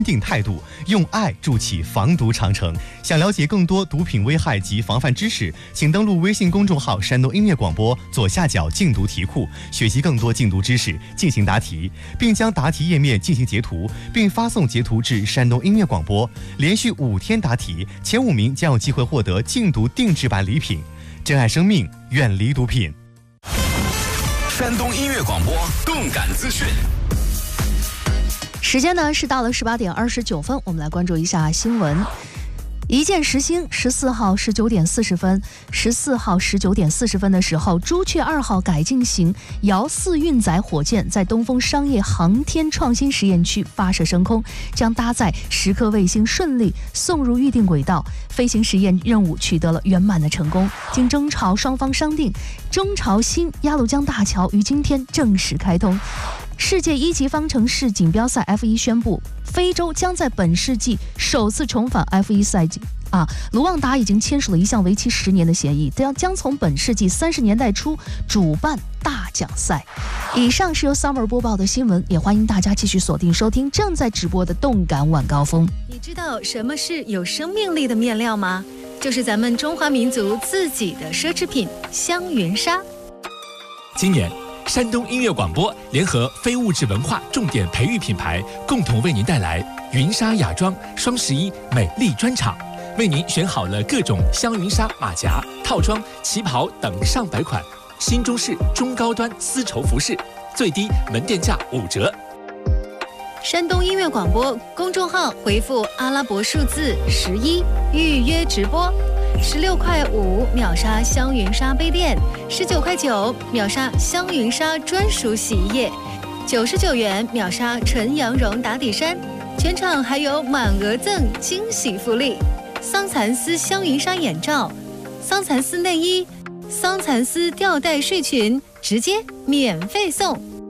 定态度，用爱筑起防毒长城。想了解更多毒品危害及防范知识，请登录微信公众号山东音乐广播左下角禁毒题库，学习更多禁毒知识，进行答题，并将答题页面进行截图，并发送截图至山东音乐广播。连续5天答题，前5名将有机会获得禁毒定制版礼品。珍爱生命，远离毒品。 山东音乐广播动感资讯。 时间呢是到了18点29分，我们来关注一下新闻。一箭时星14号19点40分，14号19点40分的时候，朱雀2号改进型遥4运载火箭在东风商业航天创新实验区发射升空，将搭载10颗卫星顺利送入预定轨道，飞行实验任务取得了圆满的成功。经中朝双方商定，中朝新鸭绿江大桥于今天正式开通。世界1级方程式锦标赛 F1 宣布，非洲将在本世纪首次重返 F1 赛季。卢旺达已经签署了一项为期10年的协议，将从本世纪30年代初主办大奖赛。以上是由 Summer 播报的新闻，也欢迎大家继续锁定收听正在直播的动感晚高峰。 你知道什么是有生命力的面料吗？就是咱们中华民族自己的奢侈品香云纱。 今年山东音乐广播联合非物质文化重点培育品牌，共同为您带来云纱雅装双11美丽专场，为您选好了各种香云纱马甲、套装、旗袍等上百款新中式中高端丝绸服饰，最低门店价5折。 山东音乐广播公众号回复阿拉伯数字11预约直播，16.5块秒杀香云纱杯垫，19.9块秒杀香云纱专属洗衣液，99元秒杀纯羊绒打底衫，全场还有满额赠惊喜福利：桑蚕丝香云纱眼罩、桑蚕丝内衣、桑蚕丝吊带睡裙，直接免费送。